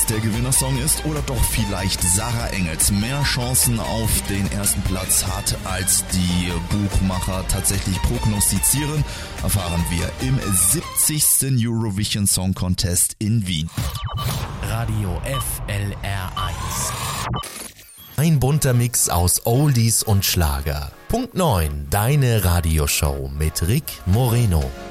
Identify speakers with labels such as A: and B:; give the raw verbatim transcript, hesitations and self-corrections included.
A: der Gewinnersong ist oder doch vielleicht Sarah Engels mehr Chancen auf den ersten Platz hat, als die Buchmacher tatsächlich prognostizieren, erfahren wir im siebzigsten Eurovision Song Contest in Wien.
B: Radio F L R eins. Ein bunter Mix aus Oldies und Schlager. Punkt neun, deine Radioshow mit Rick Moreno.